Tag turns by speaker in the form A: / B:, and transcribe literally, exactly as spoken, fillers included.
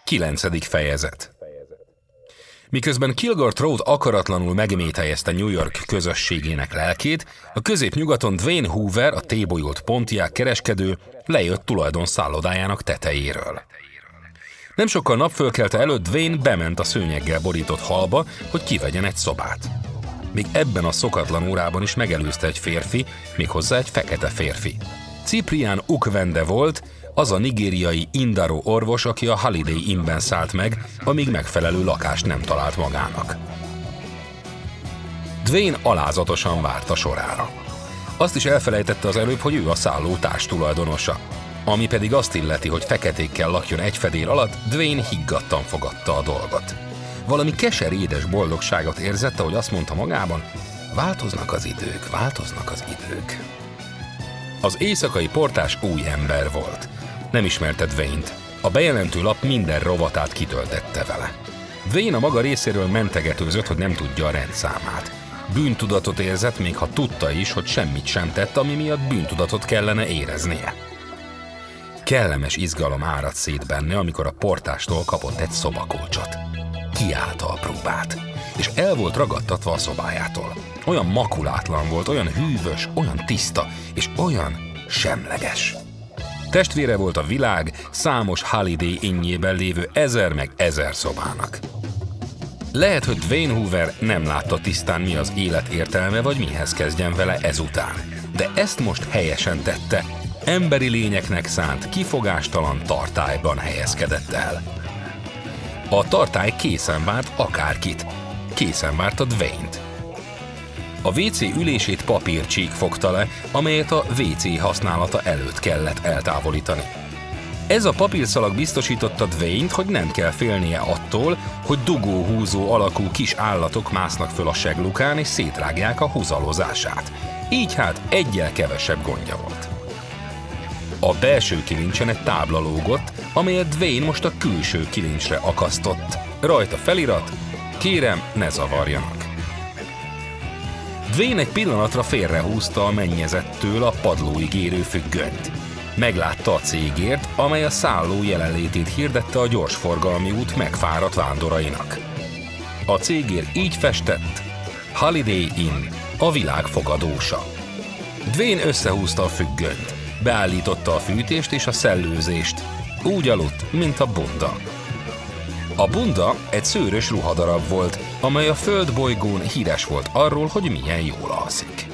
A: Kilencedik fejezet. Miközben Kilgore Trout akaratlanul megmételjezte New York közösségének lelkét, a középnyugaton Dwayne Hoover, a tébolyult Pontiac kereskedő lejött tulajdon szállodájának tetejéről. Nem sokkal napfölkelte előtt Dwayne bement a szőnyeggel borított hallba, hogy kivegyen egy szobát. Még ebben a szokatlan órában is megelőzte egy férfi, méghozzá egy fekete férfi. Cyprian Ukwende volt, az a nigériai Indaro orvos, aki a Holiday Innben szállt meg, amíg megfelelő lakást nem talált magának. Dwayne alázatosan várt a sorára. Azt is elfelejtette az előbb, hogy ő a szálló társtulajdonosa. Ami pedig azt illeti, hogy feketékkel lakjon egy fedél alatt, Dwayne higgadtan fogadta a dolgot. Valami keserédes boldogságot érzett, ahogy azt mondta magában, változnak az idők, változnak az idők. Az éjszakai portás új ember volt. Nem ismerte Dwayne-t. A bejelentő lap minden rovatát kitöltette vele. Dwayne a maga részéről mentegetőzött, hogy nem tudja a rendszámát. Bűntudatot érzett, még ha tudta is, hogy semmit sem tett, ami miatt bűntudatot kellene éreznie. Kellemes izgalom áradt szét benne, amikor a portástól kapott egy szobakulcsot. Kiállta a próbát, és el volt ragadtatva a szobájától. Olyan makulátlan volt, olyan hűvös, olyan tiszta, és olyan semleges. Testvére volt a világ számos Holiday Innjében lévő ezer meg ezer szobának. Lehet, hogy Dwayne Hoover nem látta tisztán, mi az élet értelme, vagy mihez kezdjen vele ezután. De ezt most helyesen tette, emberi lényeknek szánt, kifogástalan tartályban helyezkedett el. A tartály készen várt akárkit. Készen várt a Dwayne-t. A vé cé ülését papírcsík fogta le, amelyet a vé cé használata előtt kellett eltávolítani. Ez a papírszalag biztosította Dwayne-t, hogy nem kell félnie attól, hogy dugóhúzó alakú kis állatok másznak föl a seglukán és szétrágják a húzalozását. Így hát egyel kevesebb gondja volt. A belső kilincsen egy tábla lógott, amelyet Dwayne most a külső kilincsre akasztott. Rajta felirat, kérem, ne zavarjanak. Dwayne egy pillanatra félrehúzta a mennyezettől a padlóig érő függönyt. Meglátta a cégért, amely a szálló jelenlétét hirdette a gyorsforgalmi út megfáradt vándorainak. A cégér így festett: Holiday Inn, a világ fogadósa. Dwayne összehúzta a függönyt, beállította a fűtést és a szellőzést. Úgy aludt, mint a bunda. A bunda egy szőrös ruhadarab volt, amely a földbolygón híres volt arról, hogy milyen jól alszik.